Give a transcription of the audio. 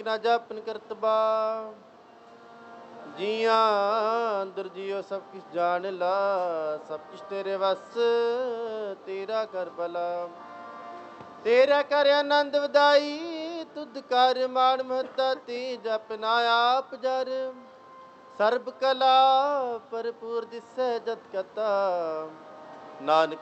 ਨਾ ਜਾਪਨ ਕਰਤਬਾ। ਜੀਆਂ ਅੰਦਰ ਜੀਓ ਸਭ ਕਿਛ ਜਾਣ ਲਾ, ਸਭ ਕਿਛ ਤੇਰੇ ਵਸ ਤੇਰਾ ਕਰ ਭਲਾ। ਤੇਰਾ ਕਰ ਆਨੰਦ ਵਧਾਈ, ਤੁਧ ਕਰ ਮਾਣ ਮਹੱਤਾ ਤੀ, ਜਪਨਾ ਆਪ ਜਰ ਸਰਬ ਕਲਾ ਭਰਪੂਰ ਦਿਸੈ ਜਤ ਕਤਾ। ਨਾਨਕ